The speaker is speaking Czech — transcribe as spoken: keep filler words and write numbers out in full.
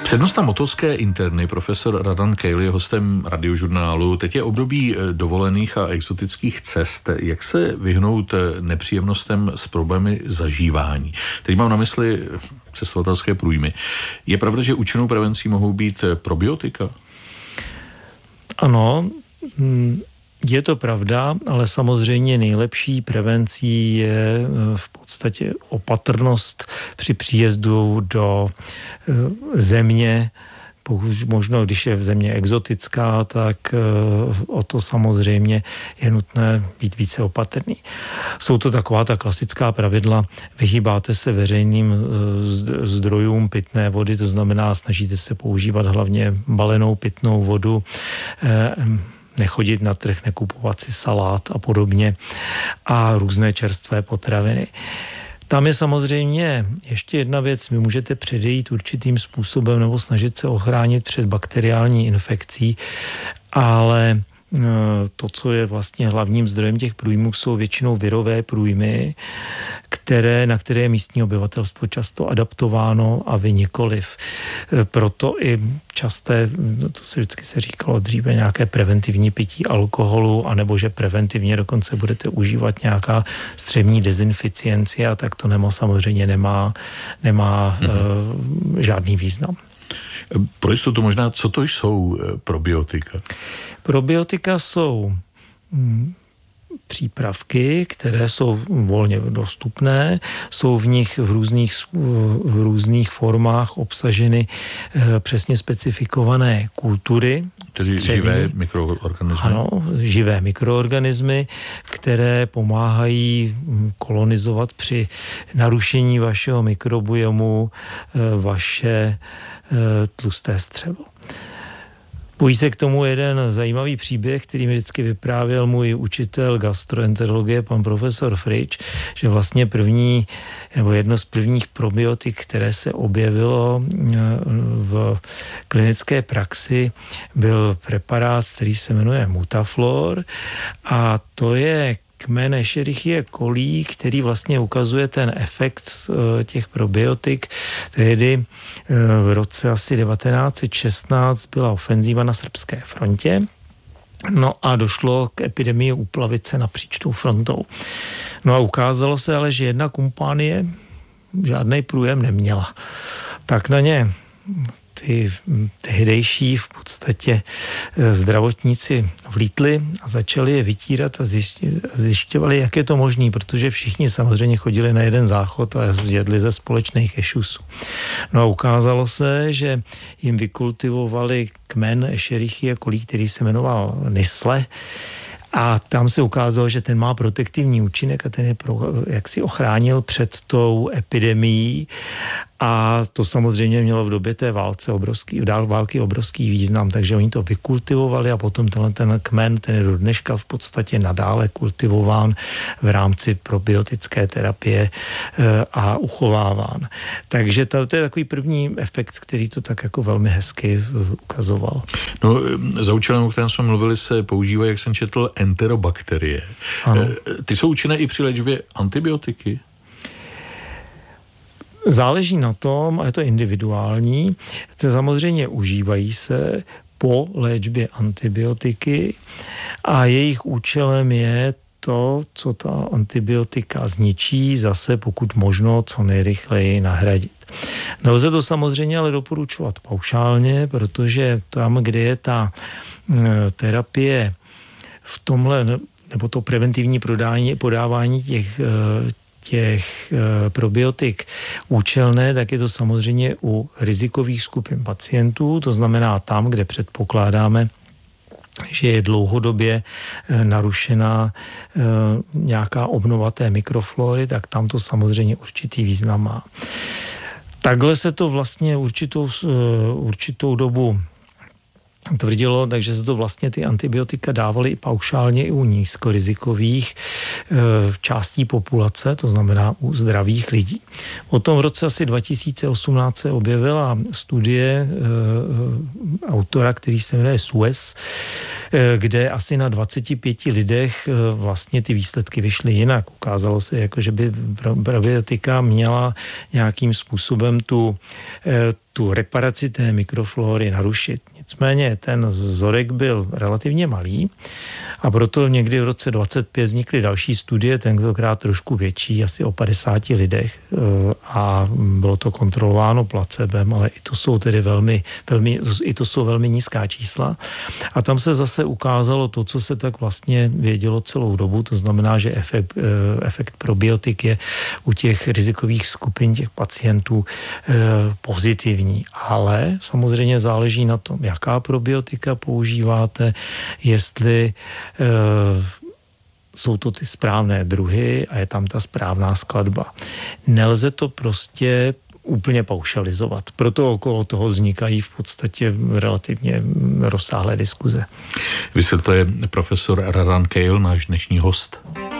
Přednosta motolské interny, profesor Radan Keil, je hostem Radiožurnálu. Teď je období dovolených a exotických cest. Jak se vyhnout nepříjemnostem s problémy zažívání? Teď mám na mysli cestovatelské průjmy. Je pravda, že účinnou prevencí mohou být probiotika? Ano, je to pravda, ale samozřejmě nejlepší prevencí je v podstatě opatrnost při příjezdu do země. Pokud možno, když je v země exotická, tak o to samozřejmě je nutné být více opatrný. Jsou to taková ta klasická pravidla, vyhýbáte se veřejným zdrojům pitné vody, to znamená, snažíte se používat hlavně balenou pitnou vodu, nechodit na trh, nekupovat si salát a podobně a různé čerstvé potraviny. Tam je samozřejmě ještě jedna věc, vy můžete předejít určitým způsobem nebo snažit se ochránit před bakteriální infekcí, ale to, co je vlastně hlavním zdrojem těch průjmů, jsou většinou virové průjmy, které, na které je místní obyvatelstvo často adaptováno a vy nikoliv. Proto i časté, to se vždycky se říkalo dříve, nějaké preventivní pití alkoholu, anebo že preventivně dokonce budete užívat nějaká střevní dezinficienci, a tak to nemo samozřejmě nemá, nemá mm-hmm. uh, žádný význam. Pro jistotu možná, co to jsou probiotika? Probiotika jsou hm, přípravky, které jsou volně dostupné, jsou v nich v různých, v různých formách obsaženy e, přesně specifikované kultury. Tedy střední, živé mikroorganismy? Ano, živé mikroorganismy, které pomáhají kolonizovat při narušení vašeho mikrobiomu e, vaše e, tlusté střevo. Pojí se k tomu jeden zajímavý příběh, který mi vždycky vyprávěl můj učitel gastroenterologie, pan profesor Frič, že vlastně první, nebo jedno z prvních probiotik, které se objevilo v klinické praxi, byl preparát, který se jmenuje Mutaflor, a to je kmen Escherichie coli, který vlastně ukazuje ten efekt těch probiotik. Tehdy v roce asi devatenáct set šestnáct byla ofenzíva na srbské frontě. No a došlo k epidemii úplavice napříč tou frontou. No a ukázalo se ale, že jedna kompánie žádný průjem neměla. Tak na ně ty tehdejší v podstatě zdravotníci vlítli a začali je vytírat a zjišťovali, jak je to možný, protože všichni samozřejmě chodili na jeden záchod a jedli ze společných ešusů. No a ukázalo se, že jim vykultivovali kmen Escherichie coli, který se jmenoval Nisle, a tam se ukázalo, že ten má protektivní účinek a ten je pro, jak si ochránil před tou epidemií, a to samozřejmě mělo v době té válce obrovský, války obrovský význam, takže oni to vykultivovali a potom tenhle ten kmen, ten je do dneška v podstatě nadále kultivován v rámci probiotické terapie a uchováván. Takže to, to je takový první efekt, který to tak jako velmi hezky ukazoval. No, za účelem, o kterém jsme mluvili, se používají, jak jsem četl, enterobakterie. Ano. Ty jsou účinné i při léčbě antibiotiky? Záleží na tom, a je to individuální, to samozřejmě užívají se po léčbě antibiotiky a jejich účelem je to, co ta antibiotika zničí, zase pokud možno co nejrychleji nahradit. Nelze to samozřejmě ale doporučovat paušálně, protože tam, kde je ta terapie v tomhle, nebo to preventivní podání, podávání těch těch probiotik účelné, tak je to samozřejmě u rizikových skupin pacientů, to znamená tam, kde předpokládáme, že je dlouhodobě narušená nějaká obnova té mikroflory, tak tam to samozřejmě určitý význam má. Takhle se to vlastně určitou, určitou dobu tvrdilo, takže se to vlastně ty antibiotika dávaly i paušálně i u nízkorizikových e, částí populace, to znamená u zdravých lidí. Potom v roce asi dva tisíce osmnáct se objevila studie e, autora, který se jmenuje Suez, e, kde asi na dvaceti pěti lidech e, vlastně ty výsledky vyšly jinak. Ukázalo se, jako, že by probiotika měla nějakým způsobem tu, e, tu reparaci té mikroflóry narušit. Nicméně ten vzorek byl relativně malý a proto někdy v roce dvacet pět vznikly další studie, tentokrát trošku větší, asi o padesáti lidech a bylo to kontrolováno placebem, ale i to jsou tedy velmi, velmi, i to jsou velmi nízká čísla. A tam se zase ukázalo to, co se tak vlastně vědělo celou dobu, to znamená, že efekt, efekt probiotik je u těch rizikových skupin těch pacientů pozitivní, ale samozřejmě záleží na tom, jaká probiotika používáte, jestli e, jsou to ty správné druhy a je tam ta správná skladba. Nelze to prostě úplně paušalizovat. Proto okolo toho vznikají v podstatě relativně rozsáhlé diskuze. Vysvětluje profesor Radan Keil, náš dnešní host.